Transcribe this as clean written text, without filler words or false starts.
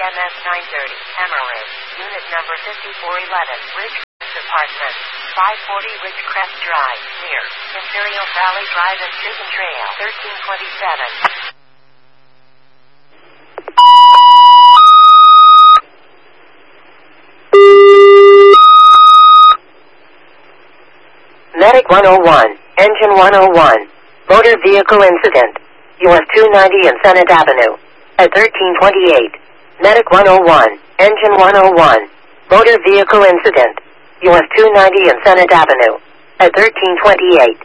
EMS 930, Emerald, unit number 5411, Ridgecrest Apartments, 540 Ridgecrest Drive, near Imperial Valley Drive and Susan Trail, 1327. Medic 101, Engine 101, motor vehicle incident, US 290 and Senate Avenue, at 1328. Medic 101, Engine 101, motor vehicle incident, US 290 and Senate Avenue, at 1328.